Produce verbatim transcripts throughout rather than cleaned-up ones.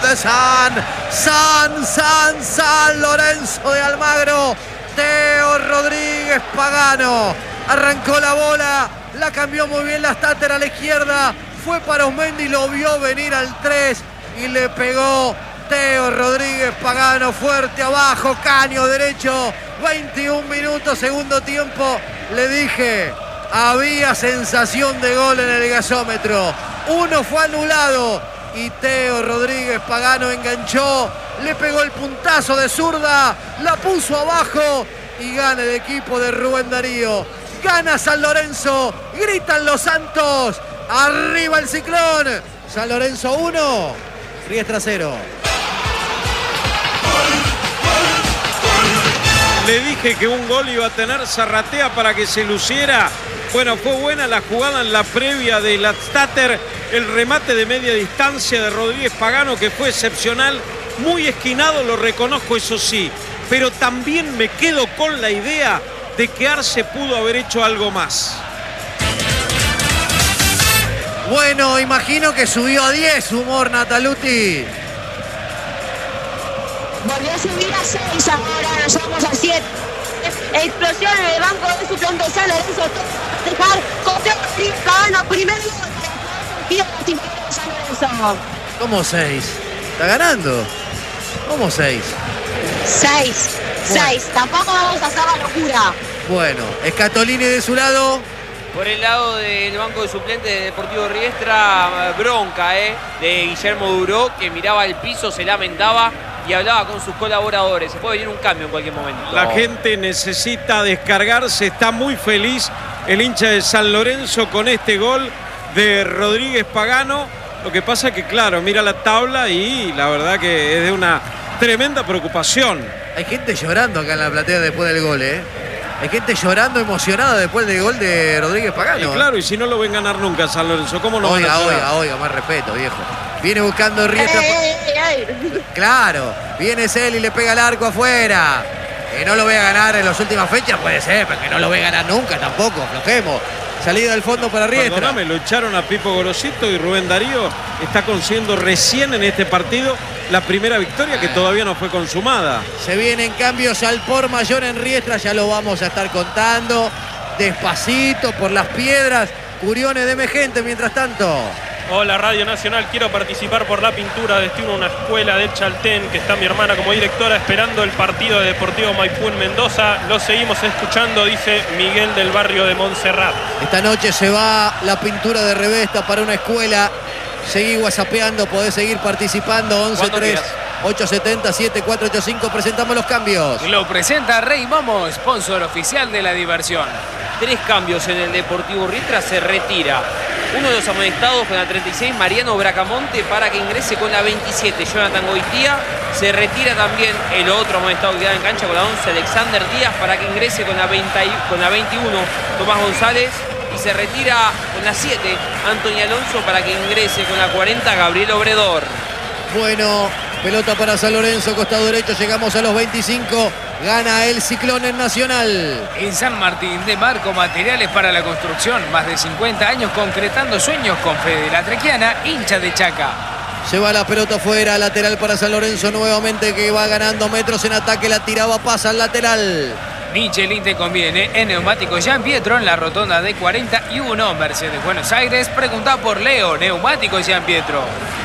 de San, San, San, San Lorenzo de Almagro. Teo Rodríguez Pagano arrancó la bola, la cambió muy bien la Stater a la izquierda, fue para Osmendi, lo vio venir al tres y le pegó Teo Rodríguez Pagano fuerte abajo, caño derecho. veintiún minutos, segundo tiempo. Le dije, había sensación de gol en el gasómetro. Uno fue anulado y Teo Rodríguez Pagano enganchó, le pegó el puntazo de zurda, la puso abajo y gana el equipo de Rubén Darío. Gana San Lorenzo, gritan los Santos, arriba el Ciclón. San Lorenzo uno, Riestra cero. Le dije que un gol iba a tener Zarratea para que se luciera. Bueno, fue buena la jugada en la previa de la Stater. El remate de media distancia de Rodríguez Pagano, que fue excepcional. Muy esquinado, lo reconozco, eso sí. Pero también me quedo con la idea de que Arce pudo haber hecho algo más. Bueno, imagino que subió a diez humor Nataluti. Volvió a subir a seis ahora, nos vamos a siete. Explosión en el banco de suplente San Lorenzo. Dejar Coteo Pagano, primer gol. San Lorenzo. ¿Cómo seis? ¿Está ganando? ¿Cómo seis? Seis. Bueno. Seis. Tampoco vamos a hacer la locura. Bueno, Scatolini de su lado. Por el lado del banco de suplentes de Deportivo Riestra, bronca eh, de Guillermo Duró, que miraba el piso, se lamentaba y hablaba con sus colaboradores. Se puede venir un cambio en cualquier momento. La gente necesita descargarse, está muy feliz el hincha de San Lorenzo con este gol de Rodríguez Pagano. Lo que pasa es que, claro, mira la tabla y la verdad que es de una tremenda preocupación. Hay gente llorando acá en la platea después del gol, ¿eh? Hay gente llorando, emocionada después del gol de Rodríguez Pagano. Y claro, y si no lo ven ganar nunca San Lorenzo, ¿cómo no Oiga, van a llorar? oiga, oiga, más respeto, viejo. Viene buscando Riestra. Ey, ey, ey. Claro, viene Celi y le pega el arco afuera. Que no lo vea ganar en las últimas fechas puede ser, pero que no lo ve ganar nunca tampoco, aflojemos. Salida del fondo para Riestra. Perdóname, lo echaron a Pipo Gorosito y Rubén Darío está consiguiendo recién en este partido la primera victoria que todavía no fue consumada. Se vienen cambios al por mayor en Riestra, ya lo vamos a estar contando. Despacito, por las piedras. Curiones de Megente, mientras tanto. Hola Radio Nacional, quiero participar por la pintura. Destino a una escuela de Chaltén, que está mi hermana como directora esperando el partido de Deportivo Maipú en Mendoza. Lo seguimos escuchando, dice Miguel del barrio de Montserrat. Esta noche se va la pintura de Revesta para una escuela. Seguí whatsappeando, podés seguir participando. once tres ocho siete cero siete cuatro ocho cinco. Presentamos los cambios. Lo presenta Rey Momo, sponsor oficial de la diversión. Tres cambios en el Deportivo Riestra, se retira uno de los amonestados con la treinta y seis, Mariano Bracamonte, para que ingrese con la veintisiete, Jonathan Goitía. Se retira también el otro amonestado que queda en cancha con la once, Alexander Díaz, para que ingrese con la, veinte, con la veintiuno, Tomás González. Y se retira con la siete, Antonio Alonso, para que ingrese con la cuarenta, Gabriel Obredor. Bueno, pelota para San Lorenzo, costado derecho, llegamos a los veinticinco. Gana el Ciclón en Nacional. En San Martín de Marco, materiales para la construcción. Más de cincuenta años concretando sueños con Fede La Trequiana, hincha de Chaca. Se va la pelota afuera, lateral para San Lorenzo nuevamente, que va ganando metros en ataque. La tiraba, pasa al lateral. Michelin te conviene en Neumáticos Jean Pietro en la rotonda de cuarenta y uno, Mercedes Buenos Aires. Pregunta por Leo, Neumáticos Jean Pietro.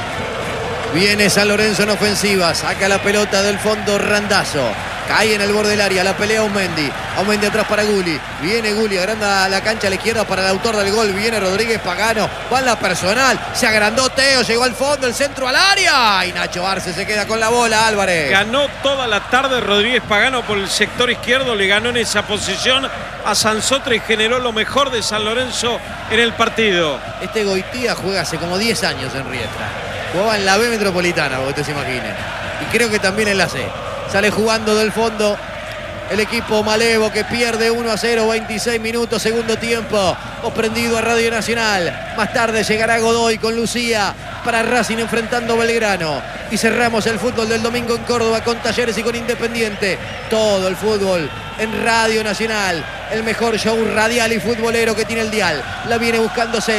Viene San Lorenzo en ofensiva, saca la pelota del fondo Randazzo. Cae en el borde del área, la pelea Aumendi. Aumendi atrás para Gulli. Viene Gulli, agranda la cancha a la izquierda para el autor del gol. Viene Rodríguez Pagano, va en la personal. Se agrandó Teo, llegó al fondo, el centro al área. Y Nacho Arce se queda con la bola, Álvarez. Ganó toda la tarde Rodríguez Pagano por el sector izquierdo. Le ganó en esa posición a Sansotre y generó lo mejor de San Lorenzo en el partido. Este Goitía juega hace como diez años en Riestra. Jugaba en la B Metropolitana, como ustedes se imaginen. Y creo que también en la C. Sale jugando del fondo el equipo Malevo, que pierde uno a cero, veintiséis minutos, segundo tiempo. Hemos prendido a Radio Nacional. Más tarde llegará Godoy con Lucía para Racing enfrentando Belgrano. Y cerramos el fútbol del domingo en Córdoba con Talleres y con Independiente. Todo el fútbol en Radio Nacional. El mejor show radial y futbolero que tiene el dial. La viene buscando Celis.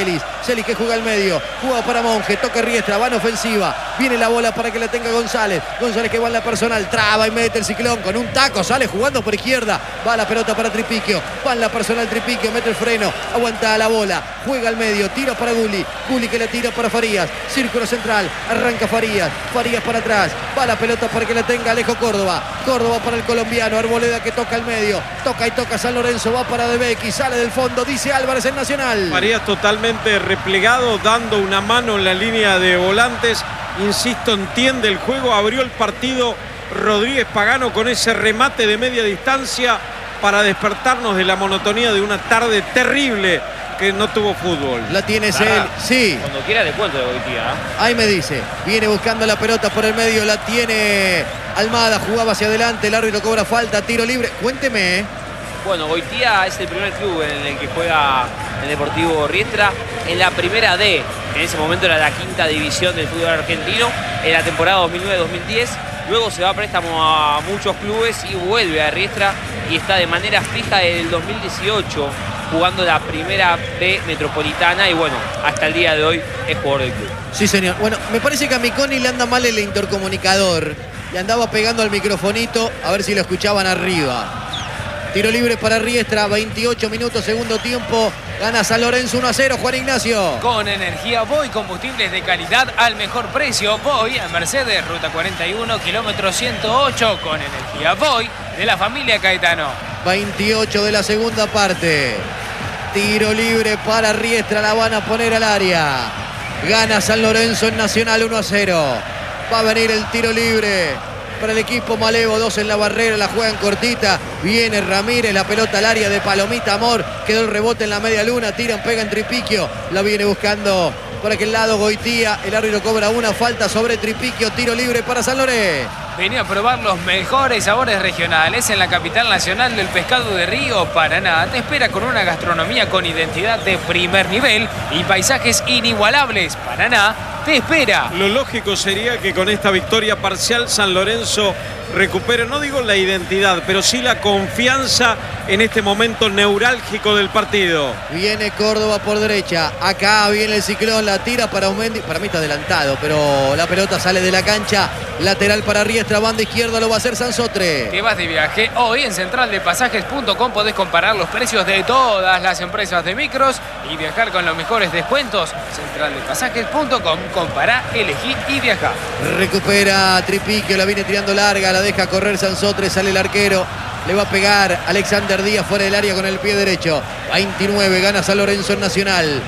Celis que juega al medio. Juega para Monge. Toca Riestra. Va en ofensiva. Viene la bola para que la tenga González. González que va en la personal. Traba y mete el Ciclón con un taco. Sale jugando por izquierda. Va la pelota para Tripiquio. Va en la personal Tripiquio. Mete el freno. Aguanta la bola. Juega al medio. Tira para Gulli. Gulli que la tira para Farías. Círculo central. Arranca Farías. Farías para atrás. Va la pelota para que la tenga Alejo Córdoba. Córdoba para el colombiano. Arboleda que toca al medio. Toca y toca San Lorenzo. Va para De Becchi. Sale del fondo. Dice Álvarez en Nacional. Farías totalmente replegado, dando una mano en la línea de volantes. Insisto, entiende el juego. Abrió el partido Rodríguez Pagano con ese remate de media distancia para despertarnos de la monotonía de una tarde terrible que no tuvo fútbol. La tiene él, sí. Cuando quiera le cuento de Goitía. ¿eh? Ahí me dice, viene buscando la pelota por el medio, la tiene Almada, jugaba hacia adelante, el árbitro cobra falta, tiro libre. Cuénteme. Bueno, Goitía es el primer club en el que juega el Deportivo Riestra en la primera D. En ese momento era la quinta división del fútbol argentino en la temporada dos mil nueve dos mil diez. Luego se va a préstamo a muchos clubes y vuelve a Riestra y está de manera fija desde el dos mil dieciocho jugando la primera B metropolitana y bueno, hasta el día de hoy es jugador del club. Sí, señor. Bueno, me parece que a Miconi le anda mal el intercomunicador. Le andaba pegando al microfonito a ver si lo escuchaban arriba. Tiro libre para Riestra, veintiocho minutos, segundo tiempo. Gana San Lorenzo uno a cero, Juan Ignacio. Con energía Voy, combustibles de calidad al mejor precio. Voy a Mercedes, ruta cuarenta y uno, kilómetro ciento ocho. Con energía Voy, de la familia Caetano. veintiocho de la segunda parte. Tiro libre para Riestra, la van a poner al área. Gana San Lorenzo en Nacional uno a cero. Va a venir el tiro libre para el equipo Malevo, dos en la barrera, la juegan cortita. Viene Ramírez, la pelota al área de Palomita Amor. Quedó el rebote en la media luna, tiran, pegan Tripiquio. La viene buscando por aquel lado Goitía. El árbitro cobra una falta sobre Tripiquio. Tiro libre para San Lorenzo. Venía a probar los mejores sabores regionales en la capital nacional del pescado de Río, Paraná. Te espera con una gastronomía con identidad de primer nivel y paisajes inigualables. Paraná te espera. Lo lógico sería que con esta victoria parcial San Lorenzo recupere, no digo la identidad, pero sí la confianza en este momento neurálgico del partido. Viene Córdoba por derecha. Acá viene el Ciclón, la tira para Aumendi. Para mí está adelantado, pero la pelota sale de la cancha. Lateral para Riestra, banda izquierda lo va a hacer Sansotre. Te vas de viaje. Hoy en central de pasajes punto com podés comparar los precios de todas las empresas de micros y viajar con los mejores descuentos. central de pasajes punto com. Compará, elegí y viajá. Recupera Tripiquio, la viene tirando larga, la deja correr Sansotre, sale el arquero. Le va a pegar Alexander Díaz fuera del área con el pie derecho. veintinueve, gana San Lorenzo en Nacional.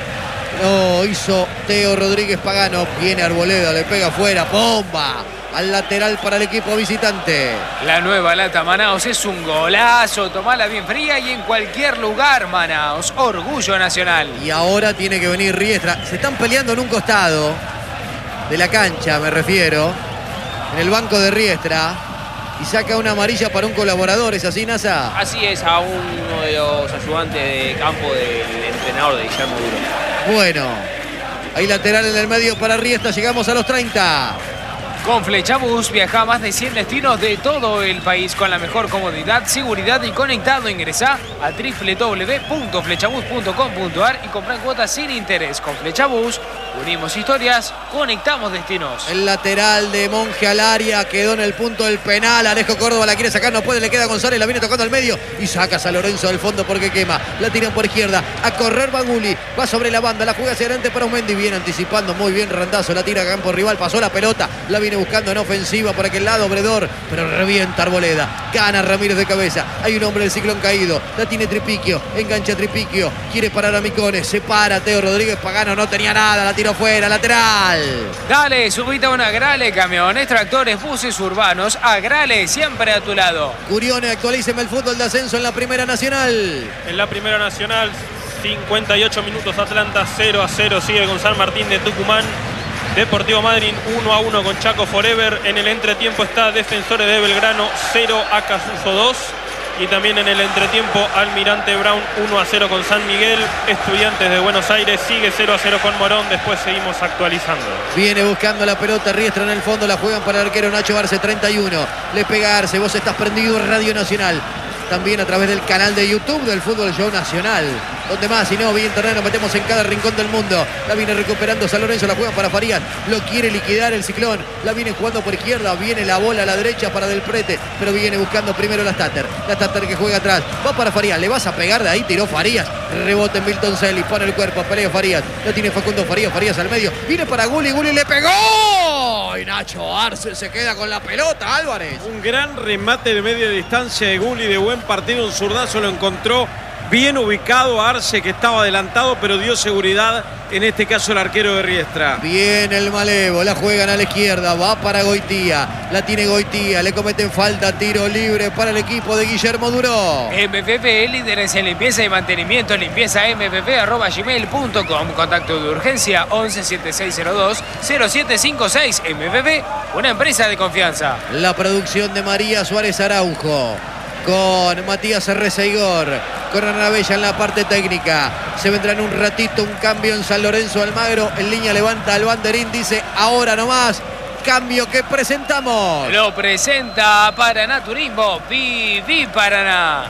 Lo hizo Teo Rodríguez Pagano. Viene Arboleda, le pega afuera. ¡Bomba! Al lateral para el equipo visitante. La nueva lata Manaos es un golazo. Tomala bien fría y en cualquier lugar, Manaos. Orgullo nacional. Y ahora tiene que venir Riestra. Se están peleando en un costado de la cancha, me refiero. En el banco de Riestra. Y saca una amarilla para un colaborador. ¿Es así, Nasa? Así es, a uno de los ayudantes de campo del entrenador de Guillermo Duro. Bueno, hay lateral en el medio para Riestra. Llegamos a los treinta. Con Flechabús viaja a más de cien destinos de todo el país con la mejor comodidad, seguridad y conectado. Ingresá a doble u doble u doble u punto flechabús punto com punto a r y comprá en cuotas sin interés. Con Flechabús unimos historias, conectamos destinos. El lateral de Monge al área quedó en el punto del penal. Alejo Córdoba la quiere sacar, no puede, le queda González, la viene tocando al medio y saca a San Lorenzo del fondo porque quema. La tiran por izquierda, a correr Baguli, va sobre la banda, la juega hacia adelante para Aumendi, viene anticipando muy bien Randazo, la tira a campo rival, pasó la pelota, la viene buscando en ofensiva por aquel lado Bredor, pero revienta Arboleda, gana Ramírez de cabeza, hay un hombre del Ciclón caído, la tiene Tripiquio, engancha Tripiquio, quiere parar a Micones, se para Teo Rodríguez Pagano, no tenía nada, la tiró fuera, lateral. Dale, subite a una Agrale, camiones, tractores, buses urbanos, Agrale, siempre a tu lado. Curione, actualíceme el fútbol de ascenso en la Primera Nacional. En la Primera Nacional, cincuenta y ocho minutos, Atlanta cero a cero, sigue con San Martín de Tucumán. Deportivo Madryn uno a uno con Chaco Forever. En el entretiempo está Defensores de Belgrano cero a Casuso dos. Y también en el entretiempo Almirante Brown uno a cero con San Miguel. Estudiantes de Buenos Aires sigue cero a cero con Morón. Después seguimos actualizando. Viene buscando la pelota Riestra en el fondo. La juegan para el arquero Nacho Arce, treinta y uno. Le pega Arce. Vos estás prendido en Radio Nacional. También a través del canal de YouTube del Fútbol Show Nacional. donde más, si no, bien terreno, metemos en cada rincón del mundo. La viene recuperando San Lorenzo, la juega para Farías, lo quiere liquidar el Ciclón, la viene jugando por izquierda, viene la bola a la derecha para Del Prete, pero viene buscando primero la Stater, la Stater que juega atrás, va para Farías, le vas a pegar de ahí, tiró Farías, rebote en Milton Celis, pone el cuerpo, pelea Farías, lo tiene Facundo Farías, Farías al medio, viene para Gulli, Gulli le pegó, y Nacho Arce se queda con la pelota, Álvarez. Un gran remate de media distancia de Gulli, de buen partido, un zurdazo lo encontró bien ubicado a Arce, que estaba adelantado, pero dio seguridad, en este caso el arquero de Riestra. Bien el Malevo, la juegan a la izquierda, va para Goitía, la tiene Goitía, le cometen falta, tiro libre para el equipo de Guillermo Duró. M P P, líderes en limpieza y mantenimiento, limpieza m p p arroba gmail punto com, contacto de urgencia once setenta y seis cero dos cero siete cinco seis. M P P, una empresa de confianza. La producción de María Suárez Araujo, con Matías Reseigor, con Ana Bella en la parte técnica. Se vendrá en un ratito un cambio en San Lorenzo. Almagro en línea levanta al banderín, dice ahora nomás. Cambio que presentamos. Lo presenta Paraná Turismo, Viví Paraná.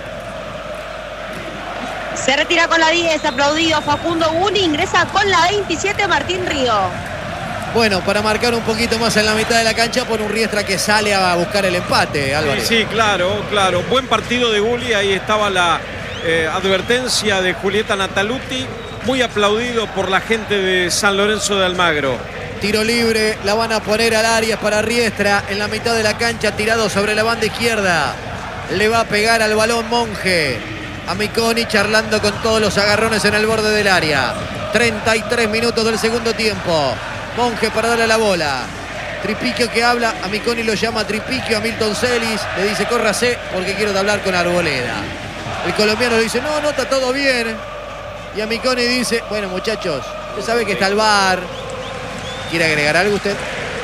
Se retira con la diez, aplaudido Facundo Gulli, ingresa con la veintisiete Martín Río. Bueno, para marcar un poquito más en la mitad de la cancha por un Riestra que sale a buscar el empate, Álvarez. Sí, sí, claro, claro. Buen partido de Gulli, ahí estaba la eh, advertencia de Julieta Nataluti, muy aplaudido por la gente de San Lorenzo de Almagro. Tiro libre, la van a poner al área para Riestra, en la mitad de la cancha, tirado sobre la banda izquierda. Le va a pegar al balón Monje. A Miconi charlando con todos los agarrones en el borde del área. treinta y tres minutos del segundo tiempo. Monje para darle la bola. Tripiquio que habla, a Miconi lo llama Tripiquio, a Milton Celis le dice córrase porque quiero hablar con Arboleda. El colombiano le dice no, no, está todo bien. Y a Miconi dice, bueno muchachos, usted sabe que está el V A R. ¿Quiere agregar algo usted?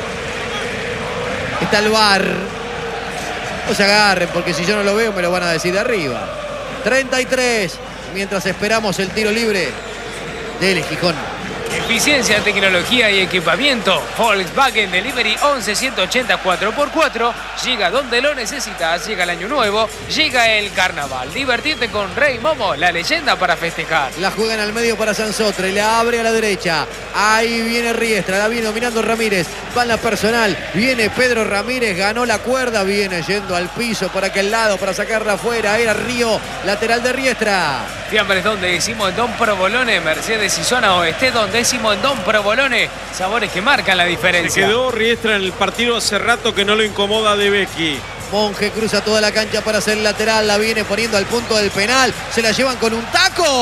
Está el V A R. No se agarren porque si yo no lo veo me lo van a decir de arriba. treinta y tres, mientras esperamos el tiro libre del Gijón. Eficiencia, tecnología y equipamiento. Volkswagen Delivery once ciento ochenta cuatro por cuatro. Llega donde lo necesitas. Llega el año nuevo. Llega el carnaval. Divertirte con Rey Momo, la leyenda para festejar. La juegan al medio para Sansotre. La abre a la derecha. Ahí viene Riestra. La viene dominando Ramírez. Va en la personal. Viene Pedro Ramírez. Ganó la cuerda. Viene yendo al piso por aquel lado para sacarla afuera. Era Río. Lateral de Riestra. Fiambres donde decimos en Don Provolone. Mercedes y zona oeste donde decimos en Don Provolone. Sabores que marcan la diferencia. Se quedó Riestra en el partido hace rato que no lo incomoda De Becchi. Monje cruza toda la cancha para hacer lateral, la viene poniendo al punto del penal, se la llevan con un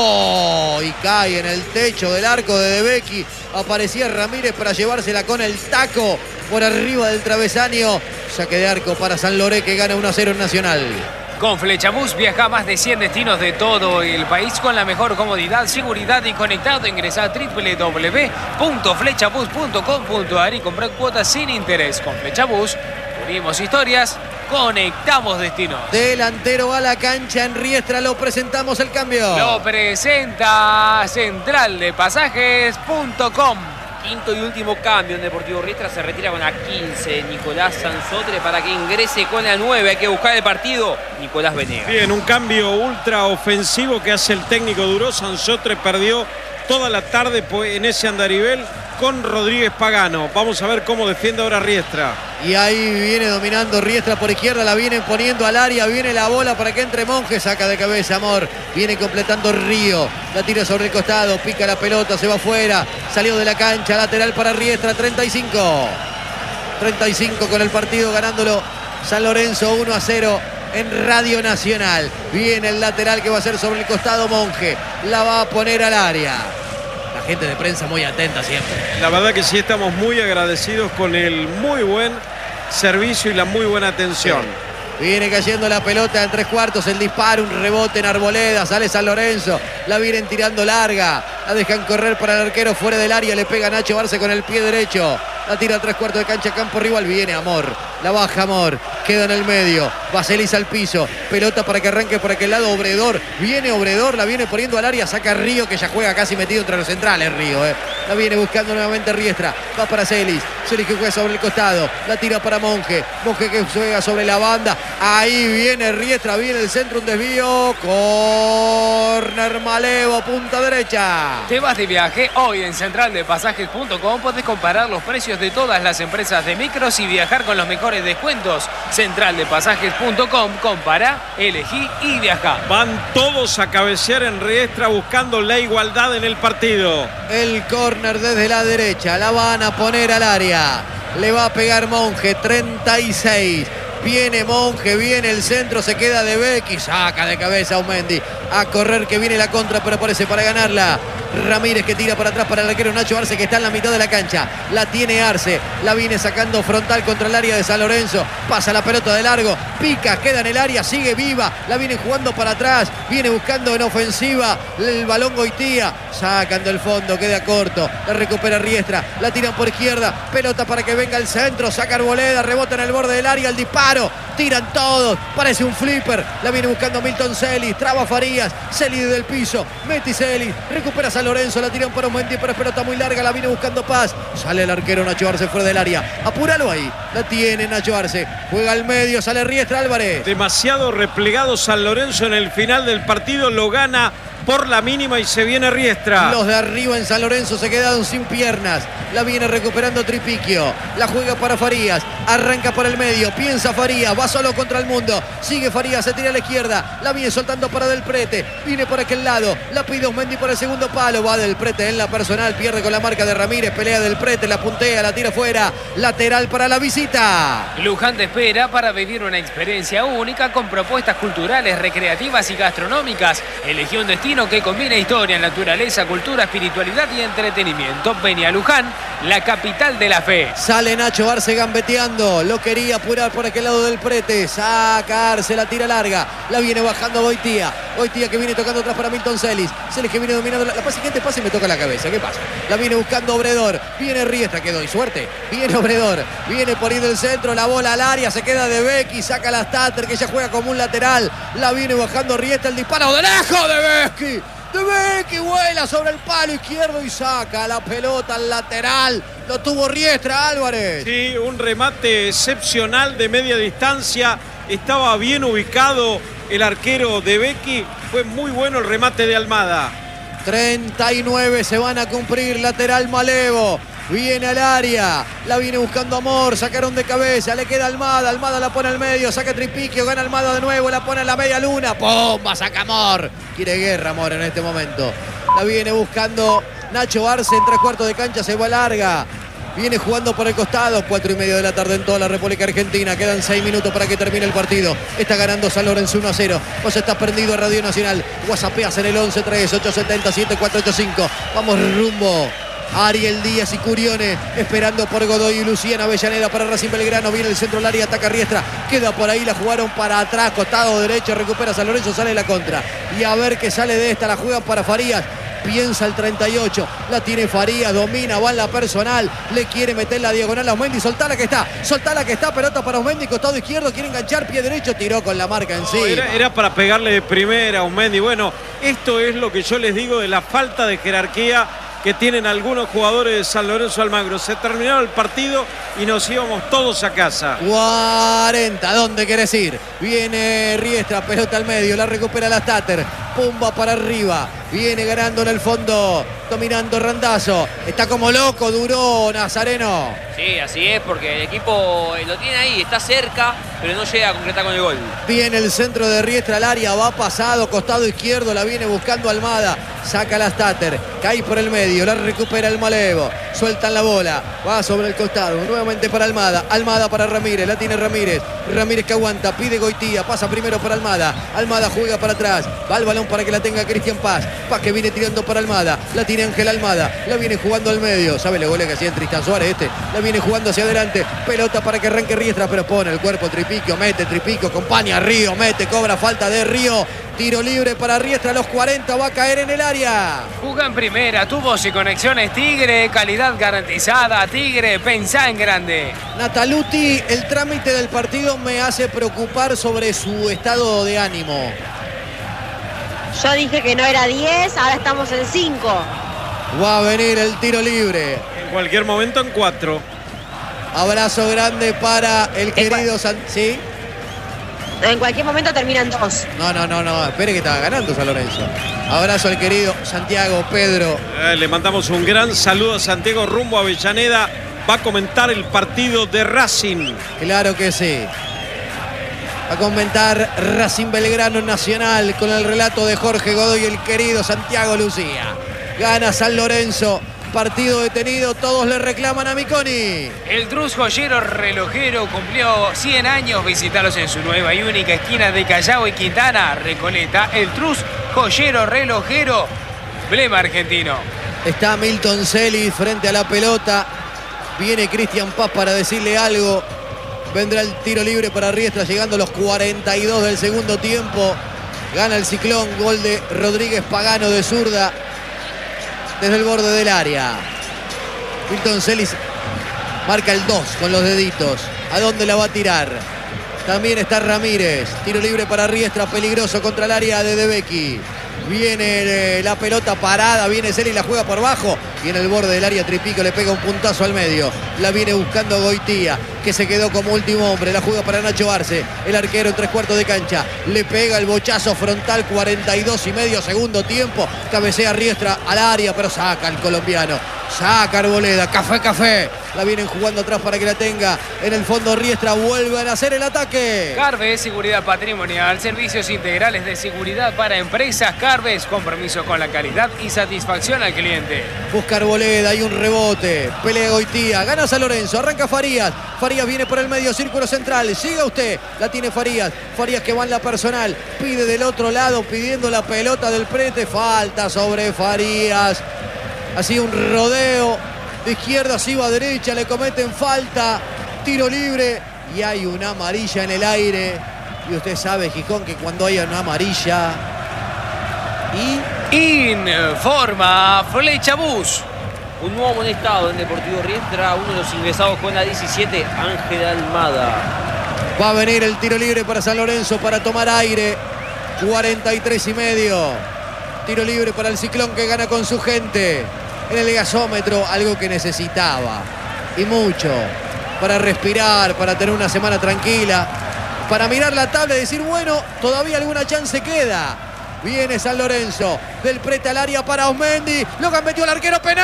taco y cae en el techo del arco de De Becchi. Aparecía Ramírez para llevársela con el taco por arriba del travesaño. Saque de arco para San Loré que gana uno a cero en Nacional. Con Flechabús viaja a más de cien destinos de todo el país con la mejor comodidad, seguridad y conectado. Ingresa a doble u doble u doble u punto flechabús punto com punto a r y compra cuotas sin interés. Con Flechabús, unimos historias, conectamos destinos. Delantero a la cancha en Riestra, lo presentamos el cambio. Lo presenta Central de Pasajes punto com. Quinto y último cambio en Deportivo Riestra, se retira con la quince Nicolás Sansotre para que ingrese con la nueve. Hay que buscar el partido, Nicolás Venegas. Bien, un cambio ultra ofensivo que hace el técnico Duró. Sansotre perdió toda la tarde en ese andarivel con Rodríguez Pagano. Vamos a ver cómo defiende ahora Riestra. Y ahí viene dominando Riestra por izquierda, la vienen poniendo al área, viene la bola para que entre Monje, saca de cabeza Amor, viene completando Río, la tira sobre el costado, pica la pelota, se va afuera, salió de la cancha, lateral para Riestra, treinta y cinco. treinta y cinco con el partido ganándolo San Lorenzo uno a cero en Radio Nacional. Viene el lateral que va a ser sobre el costado Monje, la va a poner al área. La gente de prensa muy atenta siempre. La verdad que sí, estamos muy agradecidos con el muy buen servicio y la muy buena atención. Sí. Viene cayendo la pelota en tres cuartos, el disparo, un rebote en Arboleda, sale San Lorenzo, la vienen tirando larga, la dejan correr para el arquero fuera del área, le pega Nacho Barce con el pie derecho, la tira a tres cuartos de cancha, campo rival, viene Amor, la baja Amor, queda en el medio, Baselis al piso, pelota para que arranque por aquel lado, Obredor, viene Obredor, la viene poniendo al área, saca Río que ya juega casi metido entre los centrales Río, eh. La viene buscando nuevamente Riestra. Va para Celis. Celis que juega sobre el costado. La tira para Monje. Monje que juega sobre la banda. Ahí viene Riestra. Viene el centro. Un desvío. Corner Malevo. Punta derecha. Te vas de viaje. Hoy en central de pasajes punto com podés comparar los precios de todas las empresas de micros y viajar con los mejores descuentos. central de pasajes punto com. Compara, elegí y viajá. Van todos a cabecear en Riestra buscando la igualdad en el partido. El córner desde la derecha. La van a poner al área. Le va a pegar Monje. treinta y seis. Viene Monje, viene el centro, se queda de Becky, saca de cabeza a Aumendi. A correr que viene la contra, pero parece para ganarla. Ramírez que tira para atrás para el arquero Nacho Arce, que está en la mitad de la cancha. La tiene Arce, la viene sacando frontal contra el área de San Lorenzo. Pasa la pelota de largo, pica, queda en el área, sigue viva. La viene jugando para atrás, viene buscando en ofensiva el balón Goitía. Sacan del fondo, queda corto. La recupera Riestra, la tiran por izquierda. Pelota para que venga el centro, saca Arboleda, rebota en el borde del área, el disparo. Tiran todos, parece un flipper. La viene buscando Milton Celis, traba Farías. Celis desde el piso, Meti Celis, recupera San Lorenzo, la tiran para Aumendi, pero es pelota muy larga, la viene buscando Paz. Sale el arquero Nacho Arce fuera del área. Apúralo ahí, la tiene Nacho Arce. Juega al medio, sale Riestra Álvarez. Demasiado replegado San Lorenzo en el final del partido, lo gana por la mínima y se viene Riestra. Los de arriba en San Lorenzo se quedaron sin piernas. La viene recuperando Tripiquio. La juega para Farías. Arranca por el medio. Piensa Farías. Va solo contra el mundo. Sigue Farías. Se tira a la izquierda. La viene soltando para Del Prete. Viene por aquel lado. La pide Aumendi por el segundo palo. Va Del Prete en la personal. Pierde con la marca de Ramírez. Pelea Del Prete. La puntea. La tira fuera. Lateral para la visita. Luján te espera para vivir una experiencia única con propuestas culturales, recreativas y gastronómicas. Elegí un destino que combina historia, naturaleza, cultura, espiritualidad y entretenimiento. Vení a Luján, la capital de la fe. Sale Nacho Arce gambeteando. Lo quería apurar por aquel lado Del Prete. Saca Arce, la tira larga. La viene bajando Goitía. Goitía que viene tocando atrás para Milton Celis. Celis que viene dominando. La, la siguiente pase y me toca la cabeza. ¿Qué pasa? La viene buscando Obredor. Viene Riestra, que doy suerte. Viene Obredor. Viene por ir del centro. La bola al área. Se queda de Becky. Saca la Stater, que ya juega como un lateral. La viene bajando Riestra. El disparo de lejos de Becky. De Becky vuela sobre el palo izquierdo y saca la pelota al lateral. Lo tuvo Riestra Álvarez. Sí, un remate excepcional de media distancia. Estaba bien ubicado el arquero de Becky. Fue muy bueno el remate de Almada. treinta y nueve se van a cumplir. Lateral Malevo. Viene al área, la viene buscando Amor, sacaron de cabeza, le queda Almada, Almada la pone al medio, saca Tripiquio, gana Almada de nuevo, la pone en la media luna, ¡pumba! Saca Amor, quiere guerra Amor en este momento, la viene buscando Nacho Arce en tres cuartos de cancha, se va larga, viene jugando por el costado, cuatro y medio de la tarde en toda la República Argentina, quedan seis minutos para que termine el partido, está ganando San Lorenzo uno a cero, vos estás prendido a Radio Nacional, whatsappeas en el once tres ocho siete cero siete cuatro ocho cinco, vamos rumbo Ariel Díaz y Curione esperando por Godoy y Luciana Avellaneda para Racing Belgrano. Viene el centro del área, ataca Riestra. Queda por ahí, la jugaron para atrás, costado derecho, recupera San Lorenzo, sale la contra. Y a ver qué sale de esta, la juegan para Farías. Piensa el treinta y ocho, la tiene Farías, domina, va en la personal, le quiere meter la diagonal a Aumendi, soltala que está, soltala que está, pelota para Aumendi, costado izquierdo, quiere enganchar, pie derecho, tiró con la marca en sí. Era, era para pegarle de primera a Aumendi. Bueno, esto es lo que yo les digo de la falta de jerarquía que tienen algunos jugadores de San Lorenzo Almagro. Se terminó el partido y nos íbamos todos a casa. cuarenta, ¿dónde querés ir? Viene Riestra, pelota al medio, la recupera la Stater, pumba para arriba, viene ganando en el fondo, dominando Randazzo, está como loco, duró Nazareno. Sí, así es, porque el equipo lo tiene ahí, está cerca, pero no llega a concretar con el gol. Viene el centro de Riestra al área, va pasado, costado izquierdo, la viene buscando Almada, saca la Stater, cae por el medio, la recupera el Malevo, sueltan la bola, va sobre el costado, nuevamente para Almada, Almada para Ramírez, la tiene Ramírez, Ramírez que aguanta, pide Goitía, pasa primero para Almada, Almada juega para atrás, va el balón para que la tenga Cristian Paz, Paz que viene tirando para Almada, la tiene Ángel Almada, la viene jugando al medio, sabe los goles que hacía en Tristan Suárez este, la viene jugando hacia adelante, pelota para que arranque Riestra, pero pone el cuerpo Tripiquio, mete Tripiquio, acompaña a Río, mete, cobra falta de Río, tiro libre para Riestra, a los cuarenta va a caer en el área. Juga en primera, tubos y conexiones Tigre, calidad garantizada, Tigre, pensá en grande. Nataluti, el trámite del partido me hace preocupar sobre su estado de ánimo. Yo dije que no era diez, ahora estamos en cinco. Va a venir el tiro libre. En cualquier momento en cuatro. Abrazo grande para el querido San... ¿Sí? En cualquier momento terminan dos. No, no, no, no. Espere que estaba ganando San Lorenzo. Abrazo al querido Santiago Pedro. Eh, le mandamos un gran saludo a Santiago rumbo a Avellaneda. Va a comentar el partido de Racing. Claro que sí. Va a comentar Racing Belgrano Nacional con el relato de Jorge Godoy y el querido Santiago Lucía. Gana San Lorenzo. Partido detenido, todos le reclaman a Miconi. El Trus joyero relojero cumplió cien años. Visitalos en su nueva y única esquina de Callao y Quintana, Recoleta. El Trus joyero relojero, emblema argentino. Está Milton Celis frente a la pelota. Viene Cristian Paz para decirle algo. Vendrá el tiro libre para Riestra llegando a los cuarenta y dos del segundo tiempo. Gana el Ciclón, gol de Rodríguez Pagano de zurda. Desde el borde del área. Milton Celis marca el dos con los deditos. ¿A dónde la va a tirar? También está Ramírez. Tiro libre para Riestra, peligroso contra el área de Debecki. Viene eh, la pelota parada, viene Celis, la juega por bajo. Viene el borde del área, Tripico le pega un puntazo al medio. La viene buscando Goitía, que se quedó como último hombre. La juega para Nacho Arce, el arquero en tres cuartos de cancha. Le pega el bochazo frontal, cuarenta y dos y medio, segundo tiempo. Cabecea Riestra al área, pero saca el colombiano. Saca Arboleda, café, café. La vienen jugando atrás para que la tenga. En el fondo Riestra, vuelven a hacer el ataque. Carves, seguridad patrimonial, servicios integrales de seguridad para empresas. Carves, compromiso con la calidad y satisfacción al cliente. Busca Arboleda, hay un rebote. Pelea Goitía, gana San Lorenzo, arranca Farías. Farías viene por el medio círculo central. Siga usted, la tiene Farías. Farías que va en la personal. Pide del otro lado, pidiendo la pelota del prete. Falta sobre Farías. Así un rodeo. De izquierda se iba a derecha, le cometen falta. Tiro libre y hay una amarilla en el aire. Y usted sabe, Gijón, que cuando hay una amarilla... Y... Informa Flechabús. Un nuevo amonestado en Deportivo Riestra. Uno de los ingresados con la diecisiete, Ángel Almada. Va a venir el tiro libre para San Lorenzo para tomar aire. cuarenta y tres y medio. Tiro libre para el Ciclón que gana con su gente. En el gasómetro, algo que necesitaba. Y mucho. Para respirar, para tener una semana tranquila. Para mirar la tabla y decir, bueno, todavía alguna chance queda. Viene San Lorenzo. Del prete al área para Osmendi. Lo que metió el arquero, penal.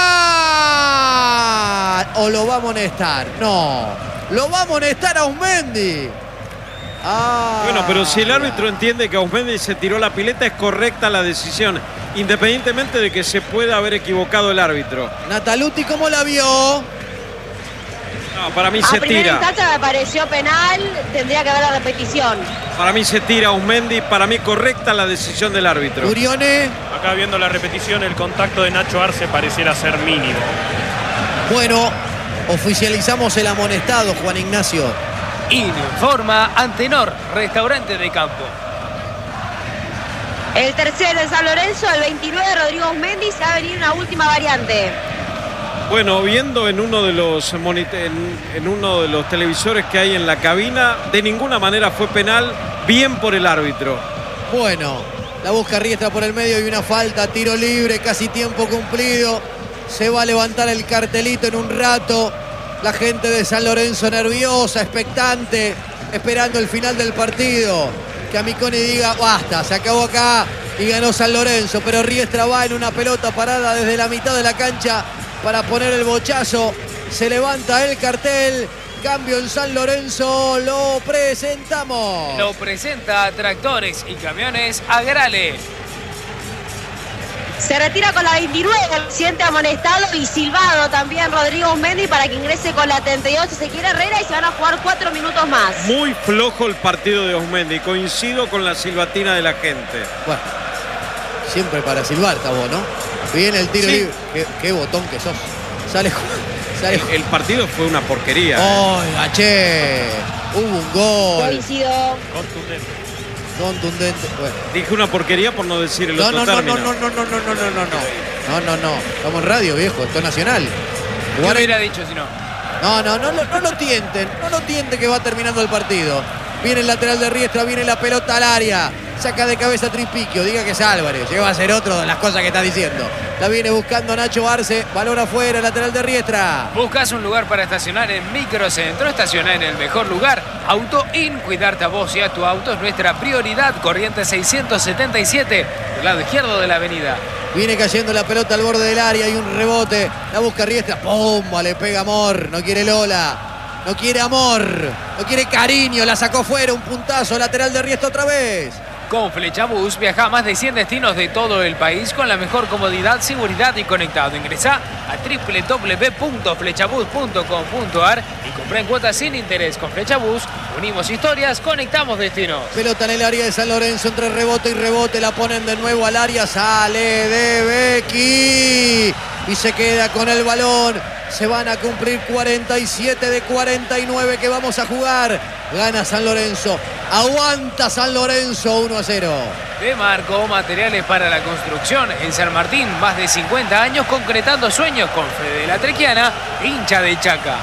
¿O lo va a amonestar? No. Lo va a amonestar a Osmendi. Ah, bueno, pero si el árbitro entiende que Osmendi se tiró la pileta, es correcta la decisión, independientemente de que se pueda haber equivocado el árbitro. Nataluti, ¿cómo la vio? No, para mí A se primera tira. instancia me pareció penal, tendría que haber la repetición. Para mí se tira Osmendi, para mí correcta la decisión del árbitro. Urione. Acá viendo la repetición, el contacto de Nacho Arce pareciera ser mínimo. Bueno, oficializamos el amonestado, Juan Ignacio. Informa Antenor, restaurante de campo. El tercero de San Lorenzo, el veintinueve, Rodrigo Osmendi, se va a venir una última variante. Bueno, viendo en uno de los monit- en, en uno de los televisores que hay en la cabina, de ninguna manera fue penal, bien por el árbitro. Bueno, la busca Riestra por el medio y una falta, tiro libre, casi tiempo cumplido. Se va a levantar el cartelito en un rato. La gente de San Lorenzo nerviosa, expectante, esperando el final del partido. Que Amiconi diga, basta, se acabó acá y ganó San Lorenzo. Pero Riestra va en una pelota parada desde la mitad de la cancha para poner el bochazo. Se levanta el cartel. Cambio en San Lorenzo, lo presentamos. Lo presenta Tractores y Camiones Agrale. Se retira con la veintinueve, el presidente amonestado y silbado también Rodrigo Osmendi para que ingrese con la treinta y dos si se quiere Herrera y se van a jugar cuatro minutos más. Muy flojo el partido de Osmendi, coincido con la silbatina de la gente. Bueno, siempre para silbar, Tabo, ¿no? Viene el tiro Sí. libre. Qué, qué botón que sos. Sale, sale. El, el partido fue una porquería. Oiga, che. Hubo un gol. Coincido. Contundente. Contundente. Bueno. Dije una porquería por no decir el No, otro no, no, término. no, no, no, no, no, no, no, no. No, no, no. Estamos en radio, viejo. Esto es nacional. ¿Qué hubiera dicho si no? No, no, no, no, no lo tienten. No lo tienten que va terminando el partido. Viene el lateral de Riestra, viene la pelota al área. Saca de cabeza Tripiquio. Diga que es Álvarez. Llega a ser otro de las cosas que está diciendo. La viene buscando Nacho Arce. Balón afuera, lateral de Riestra. ¿Buscas un lugar para estacionar en Microcentro? Estaciona en el mejor lugar. Auto In. Cuidarte a vos y a tu auto es nuestra prioridad. Corriente seiscientos setenta y siete, del lado izquierdo de la avenida. Viene cayendo la pelota al borde del área. Hay un rebote. La busca Riestra. ¡Pumba! Le pega Amor. No quiere Lola. No quiere amor. No quiere cariño. La sacó fuera. Un puntazo. Lateral de Riestra otra vez. Con Flechabús viaja a más de cien destinos de todo el país con la mejor comodidad, seguridad y conectado. Ingresá a doble u doble u doble u punto flechabús punto com punto ar y comprá en cuotas sin interés. Con Flechabús unimos historias, conectamos destinos. Pelota en el área de San Lorenzo entre rebote y rebote. La ponen de nuevo al área. Sale de Becky y se queda con el balón. Se van a cumplir cuarenta y siete de cuarenta y nueve que vamos a jugar. Gana San Lorenzo. Aguanta San Lorenzo uno a cero. De Marco, materiales para la construcción. En San Martín, más de cincuenta años concretando sueños con Fede La Trequiana, hincha de Chaca.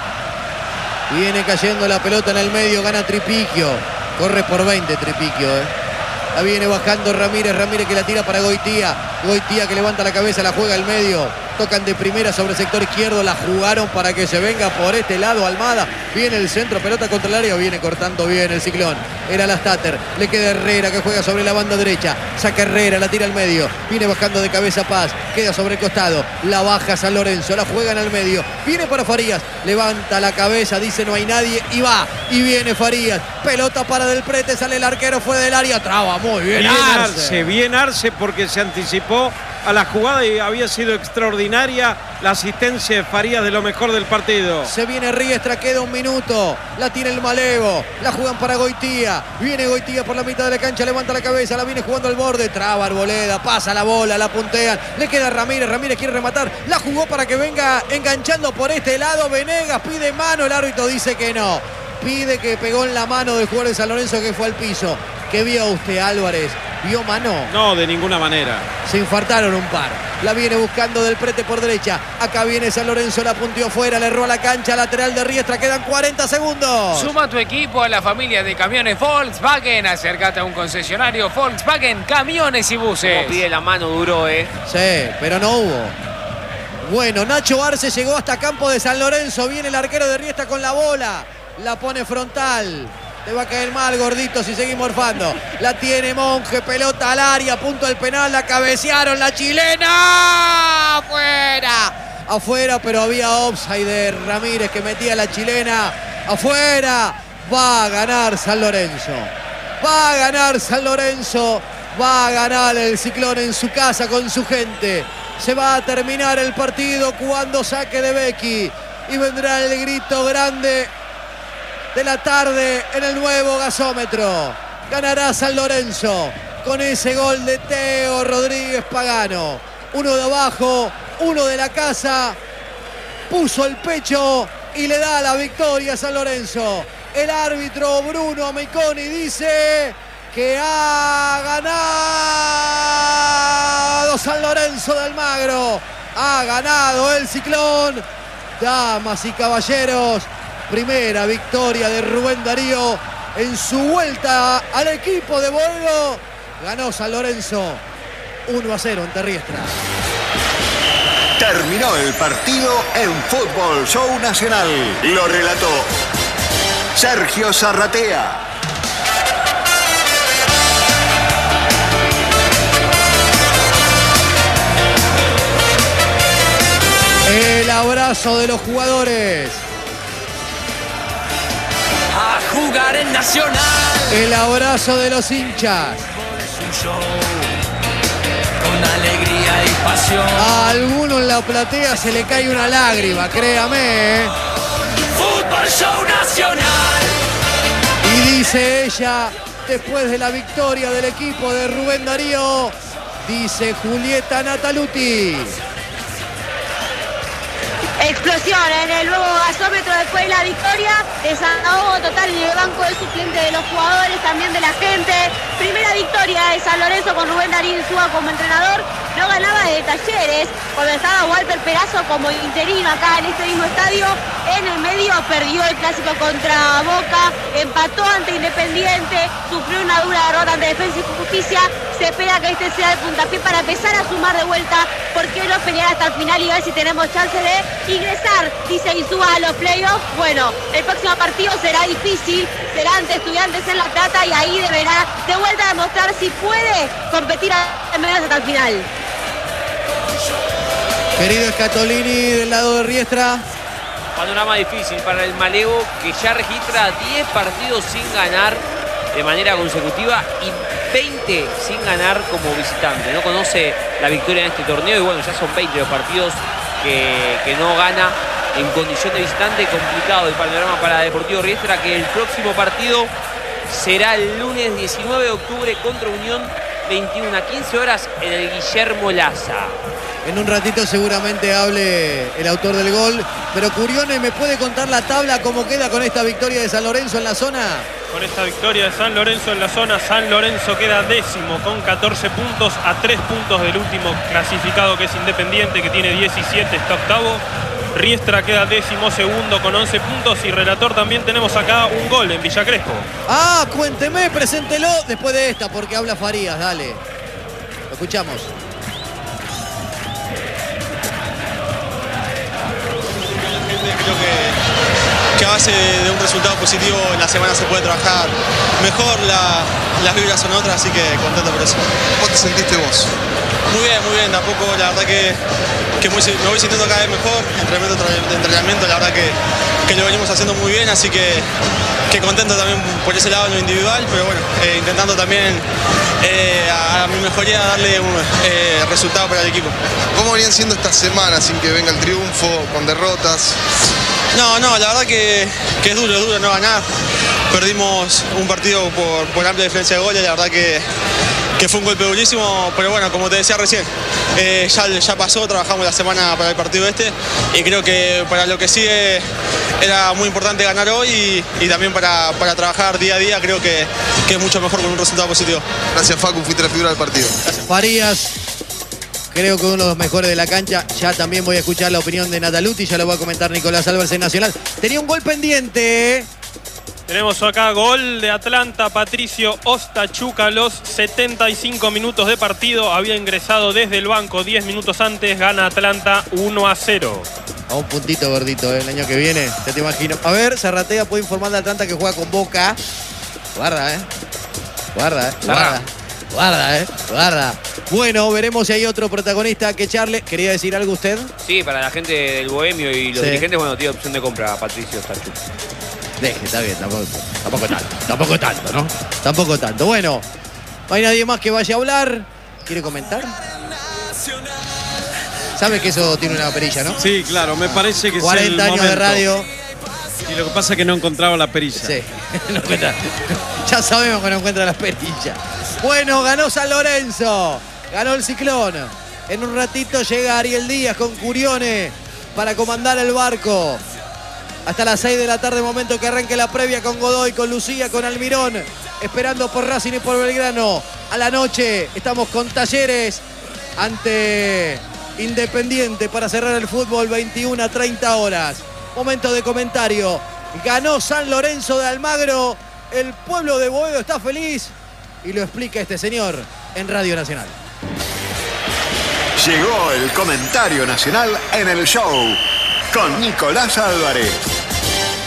Viene cayendo la pelota en el medio. Gana Tripiquio. Corre por veinte Tripiquio, eh. La viene bajando Ramírez. Ramírez que la tira para Goitía. Goitía que levanta la cabeza, la juega al medio. Tocan de primera sobre el sector izquierdo. La jugaron para que se venga por este lado Almada. Viene el centro, pelota contra el área. Viene cortando bien el Ciclón. Era la Stater. Le queda Herrera que juega sobre la banda derecha. Saca Herrera, la tira al medio. Viene bajando de cabeza Paz. Queda sobre el costado. La baja San Lorenzo. La juegan al medio. Viene para Farías. Levanta la cabeza. Dice no hay nadie. Y va. Y viene Farías. Pelota para Del Prete. Sale el arquero. Fue del área. Traba muy bien. Bien Arce. Arce. Bien Arce porque se anticipó a la jugada y había sido extraordinaria la asistencia de Farías, de lo mejor del partido. Se viene Riestra, queda un minuto. La tiene el Malevo. La juegan para Goitía. Viene Goitía por la mitad de la cancha. Levanta la cabeza. La viene jugando al borde. Traba Arboleda. Pasa la bola. La puntean. Le queda Ramírez. Ramírez quiere rematar. La jugó para que venga enganchando por este lado. Venegas pide mano. El árbitro dice que no. Pide que pegó en la mano del jugador de San Lorenzo que fue al piso. ¿Qué vio usted, Álvarez? ¿Vio mano? No, de ninguna manera. Se infartaron un par. La viene buscando Del Prete por derecha. Acá viene San Lorenzo, la punteó fuera, le erró a la cancha, lateral de Riestra. Quedan cuarenta segundos. Suma tu equipo a la familia de camiones Volkswagen. Acércate a un concesionario Volkswagen, camiones y buses. Como pide la mano duro, eh. Sí, pero no hubo. Bueno, Nacho Arce llegó hasta campo de San Lorenzo. Viene el arquero de Riestra con la bola. La pone frontal. Te va a caer mal, gordito, si seguimos morfando. La tiene Monje, pelota al área, punto del penal, la cabecearon, la chilena. ¡Afuera! Afuera, pero había offside de Ramírez que metía la chilena. ¡Afuera! Va a ganar San Lorenzo. Va a ganar San Lorenzo. Va a ganar el Ciclón en su casa con su gente. Se va a terminar el partido cuando saque de Becky. Y vendrá el grito grande de la tarde en el nuevo gasómetro. Ganará San Lorenzo con ese gol de Teo Rodríguez Pagano. Uno de abajo, uno de la casa. Puso el pecho y le da la victoria a San Lorenzo. El árbitro Bruno Amiconi dice que ha ganado San Lorenzo de Almagro. Ha ganado el Ciclón. Damas y caballeros, primera victoria de Rubén Darío en su vuelta al equipo de Boedo. Ganó San Lorenzo uno a cero ante Riestra. Terminó el partido en Fútbol Show Nacional. Lo relató Sergio Zarratea. El abrazo de los jugadores. A jugar en Nacional. El abrazo de los hinchas. Es un show con alegría y pasión. A alguno en la platea se le cae una lágrima, créame, ¿eh? Fútbol Show Nacional. Y dice ella, después de la victoria del equipo de Rubén Darío, dice Julieta Nataluti. Explosión en el nuevo gasómetro después de la victoria. Desahogo total en el banco de suplente de los jugadores, también de la gente. Primera victoria de San Lorenzo con Rubén Darío Insúa como entrenador. No ganaba de Talleres cuando estaba Walter Perazo como interino acá en este mismo estadio. En el medio torneo, perdió el clásico contra Boca, empató ante Independiente, sufrió una dura derrota ante Defensa y Justicia. Se espera que este sea el puntapié para empezar a sumar de vuelta, ¿por qué no pelear hasta el final y ver si tenemos chance de ingresar, dice Insúa, a los playoffs? Bueno, el próximo partido será difícil, será ante Estudiantes en La Plata y ahí deberá de vuelta demostrar si puede competir al menos hasta el final. Querido Scatolini del lado de Riestra. Panorama difícil para el Malego, que ya registra diez partidos sin ganar de manera consecutiva y veinte sin ganar como visitante. No conoce la victoria en este torneo y bueno, ya son veinte los partidos que, que no gana en condición de visitante. Complicado el panorama para Deportivo Riestra, que el próximo partido será el lunes diecinueve de octubre contra Unión, veintiuna a quince horas en el Guillermo Laza. En un ratito seguramente hable el autor del gol. Pero Curione, ¿me puede contar la tabla cómo queda con esta victoria de San Lorenzo en la zona? Con esta victoria de San Lorenzo en la zona, San Lorenzo queda décimo con catorce puntos, a tres puntos del último clasificado, que es Independiente, que tiene diecisiete, está octavo. Riestra queda décimo segundo con once puntos y relator también tenemos acá un gol en Villa Crespo. Ah, cuénteme, preséntelo después de esta, porque habla Farías, dale. Lo escuchamos. Creo que, que a base de un resultado positivo en la semana se puede trabajar mejor, la, las vibras son otras, así que contento por eso. ¿Cómo te sentiste vos? Muy bien, muy bien, tampoco la verdad que, que muy, me voy sintiendo cada vez mejor, entrenamiento de entrenamiento, la verdad que, que lo venimos haciendo muy bien, así que, que contento también por ese lado en lo individual, pero bueno, eh, intentando también eh, a, a mi mejoría darle un eh, resultado para el equipo. ¿Cómo venían siendo estas semanas sin que venga el triunfo, con derrotas? No, no, la verdad que, que es duro, es duro no ganar. Perdimos un partido por, por amplia diferencia de goles, la verdad que, que fue un golpe durísimo, pero bueno, como te decía recién, eh, ya, ya pasó, trabajamos la semana para el partido este y creo que para lo que sigue era muy importante ganar hoy y, y también para, para trabajar día a día creo que, que es mucho mejor con un resultado positivo. Gracias, Facu, fuiste la figura del partido. Farías, creo que uno de los mejores de la cancha. Ya también voy a escuchar la opinión de Nataluti, ya lo va a comentar Nicolás Álvarez en Nacional. Tenía un gol pendiente. Tenemos acá gol de Atlanta, Patricio Ostachuca, a los setenta y cinco minutos de partido. Había ingresado desde el banco diez minutos antes. Gana Atlanta uno a cero. A un puntito gordito, ¿eh? El año que viene, ya te imagino. A ver, Zarratea puede informar de Atlanta que juega con Boca. Guarda, ¿eh? Guarda, ¿eh? Guarda. Guarda, ¿eh? Guarda. Bueno, veremos si hay otro protagonista que Charle. ¿Quería decir algo usted? Sí, para la gente del Bohemio y los Sí. dirigentes, bueno, tiene opción de compra a Patricio Ostachuca. Deje, está bien, tampoco, tampoco tanto, tampoco tanto, ¿no? Tampoco tanto. Bueno, no hay nadie más que vaya a hablar. ¿Quiere comentar? ¿Sabes que eso tiene una perilla, no? Sí, claro, me parece que es el cuarenta años momento. de radio. Y lo que pasa es que no encontraba la perilla. Sí, no encuentra. Ya sabemos que no encuentra las perillas. Bueno, ganó San Lorenzo. Ganó el Ciclón. En un ratito llega Ariel Díaz con Curione para comandar el barco. Hasta las seis de la tarde, momento que arranque la previa con Godoy, con Lucía, con Almirón. Esperando por Racing y por Belgrano. A la noche estamos con Talleres ante Independiente para cerrar el fútbol, veintiuna a treinta horas. Momento de comentario. Ganó San Lorenzo de Almagro. El pueblo de Boedo está feliz. Y lo explica este señor en Radio Nacional. Llegó el comentario nacional en el show con Nicolás Álvarez.